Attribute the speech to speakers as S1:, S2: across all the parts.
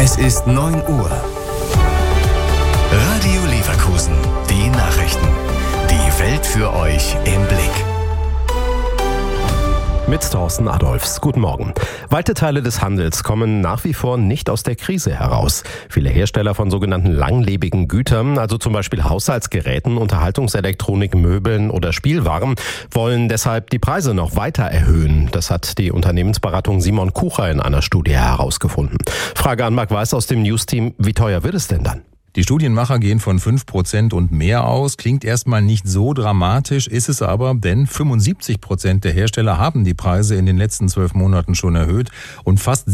S1: Es ist 9 Uhr. Radio Leverkusen. Die Nachrichten. Die Welt für euch im Blick.
S2: Mit Thorsten Adolfs. Guten Morgen. Weite Teile des Handels kommen nach wie vor nicht aus der Krise heraus. Viele Hersteller von sogenannten langlebigen Gütern, also zum Beispiel Haushaltsgeräten, Unterhaltungselektronik, Möbeln oder Spielwaren, wollen deshalb die Preise noch weiter erhöhen. Das hat die Unternehmensberatung Simon Kucher in einer Studie herausgefunden. Frage an Marc Weiß aus dem News-Team. Wie teuer wird es denn dann?
S3: Die Studienmacher gehen von 5% und mehr aus. Klingt erstmal nicht so dramatisch, ist es aber, denn 75% der Hersteller haben die Preise in den letzten 12 Monaten schon erhöht und fast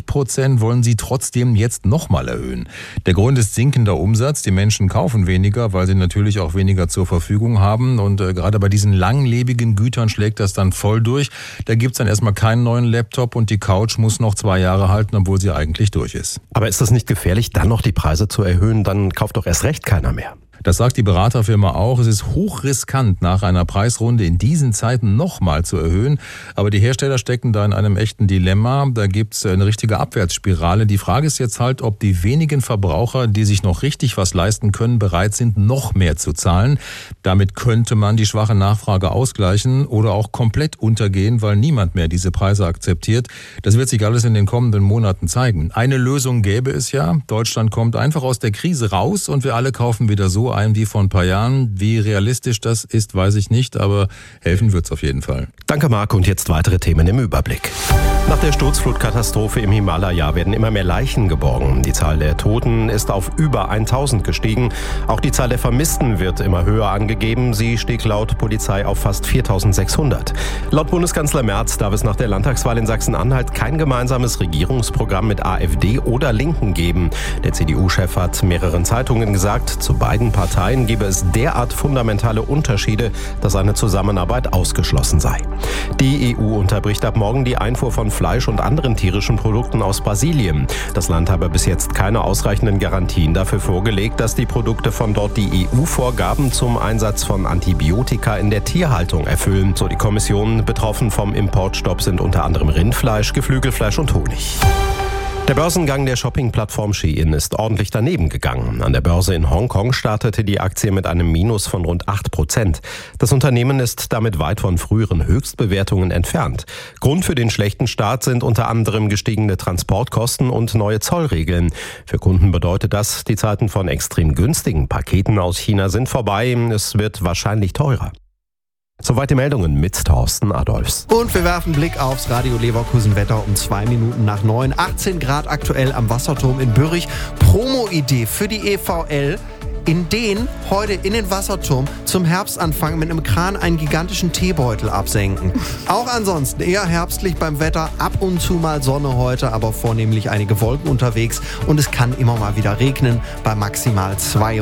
S3: 70% wollen sie trotzdem jetzt nochmal erhöhen. Der Grund ist sinkender Umsatz. Die Menschen kaufen weniger, weil sie natürlich auch weniger zur Verfügung haben und gerade bei diesen langlebigen Gütern schlägt das dann voll durch. Da gibt's dann erstmal keinen neuen Laptop und die Couch muss noch 2 Jahre halten, obwohl sie eigentlich durch ist.
S2: Aber ist das nicht gefährlich, dann noch die Preise zu erhöhen? Dann kauft doch erst recht keiner mehr.
S3: Das sagt die Beraterfirma auch. Es ist hochriskant, nach einer Preisrunde in diesen Zeiten nochmal zu erhöhen. Aber die Hersteller stecken da in einem echten Dilemma. Da gibt's eine richtige Abwärtsspirale. Die Frage ist jetzt halt, ob die wenigen Verbraucher, die sich noch richtig was leisten können, bereit sind, noch mehr zu zahlen. Damit könnte man die schwache Nachfrage ausgleichen oder auch komplett untergehen, weil niemand mehr diese Preise akzeptiert. Das wird sich alles in den kommenden Monaten zeigen. Eine Lösung gäbe es ja. Deutschland kommt einfach aus der Krise raus und wir alle kaufen wieder so ein wie vor ein paar Jahren. Wie realistisch das ist, weiß ich nicht, aber helfen wird's auf jeden Fall.
S2: Danke, Marc. Und jetzt weitere Themen im Überblick. Nach der Sturzflutkatastrophe im Himalaya werden immer mehr Leichen geborgen. Die Zahl der Toten ist auf über 1000 gestiegen. Auch die Zahl der Vermissten wird immer höher angegeben. Sie stieg laut Polizei auf fast 4600. Laut Bundeskanzler Merz darf es nach der Landtagswahl in Sachsen-Anhalt kein gemeinsames Regierungsprogramm mit AfD oder Linken geben. Der CDU-Chef hat mehreren Zeitungen gesagt, zu beiden Parteien gebe es derart fundamentale Unterschiede, dass eine Zusammenarbeit ausgeschlossen sei. Die EU unterbricht ab morgen die Einfuhr von Fleisch und anderen tierischen Produkten aus Brasilien. Das Land habe bis jetzt keine ausreichenden Garantien dafür vorgelegt, dass die Produkte von dort die EU-Vorgaben zum Einsatz von Antibiotika in der Tierhaltung erfüllen. So die Kommission. Betroffen vom Importstopp sind unter anderem Rindfleisch, Geflügelfleisch und Honig. Der Börsengang der Shopping-Plattform Shein ist ordentlich daneben gegangen. An der Börse in Hongkong startete die Aktie mit einem Minus von rund 8%. Das Unternehmen ist damit weit von früheren Höchstbewertungen entfernt. Grund für den schlechten Start sind unter anderem gestiegene Transportkosten und neue Zollregeln. Für Kunden bedeutet das, die Zeiten von extrem günstigen Paketen aus China sind vorbei. Es wird wahrscheinlich teurer. Soweit die Meldungen mit Thorsten Adolfs.
S4: Und wir werfen Blick aufs Radio Leverkusen Wetter um 2 Minuten nach 9. 18 Grad aktuell am Wasserturm in Bürrich. Promo-Idee für die EVL. In den heute in den Wasserturm zum Herbstanfang mit einem Kran einen gigantischen Teebeutel absenken. Auch ansonsten eher herbstlich beim Wetter, ab und zu mal Sonne heute, aber vornehmlich einige Wolken unterwegs und es kann immer mal wieder regnen bei maximal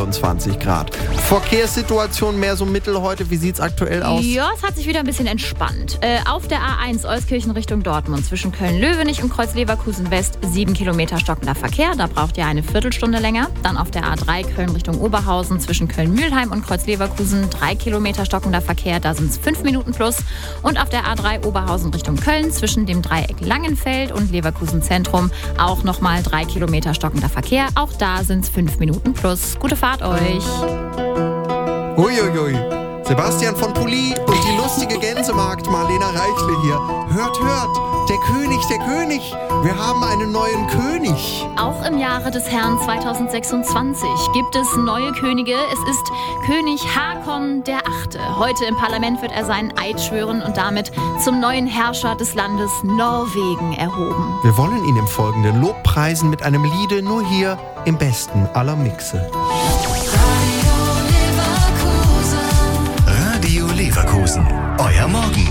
S4: 22 Grad. Verkehrssituation mehr so mittel heute, wie sieht's aktuell aus?
S5: Ja, es hat sich wieder ein bisschen entspannt. Auf der A1 Euskirchen Richtung Dortmund zwischen Köln-Löwenich und Kreuz-Leverkusen West 7 Kilometer stockender Verkehr, da braucht ihr eine Viertelstunde länger. Dann auf der A3 Köln Richtung Oberhausen zwischen Köln-Mühlheim und Kreuz-Leverkusen 3 Kilometer stockender Verkehr, da sind es 5 Minuten plus. Und auf der A3 Oberhausen Richtung Köln zwischen dem Dreieck Langenfeld und Leverkusen Zentrum auch nochmal 3 Kilometer stockender Verkehr. Auch da sind es 5 Minuten plus. Gute Fahrt euch!
S4: Uiuiui. Sebastian von Pulli und die lustige Gänsemarkt Marlena Reichle hier. Hört, hört, der König, wir haben einen neuen König.
S5: Auch im Jahre des Herrn 2026 gibt es neue Könige. Es ist König Hakon der Achte. Heute im Parlament wird er seinen Eid schwören und damit zum neuen Herrscher des Landes Norwegen erhoben.
S4: Wir wollen ihn im Folgenden lobpreisen mit einem Liede, nur hier im besten aller Mixe.
S1: Radio Leverkusen, euer Morgen.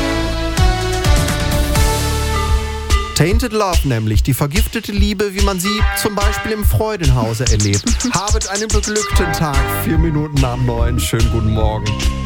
S4: Tainted Love nämlich, die vergiftete Liebe, wie man sie zum Beispiel im Freudenhause erlebt. Habet einen beglückten Tag, 4 Minuten nach 9, schönen guten Morgen.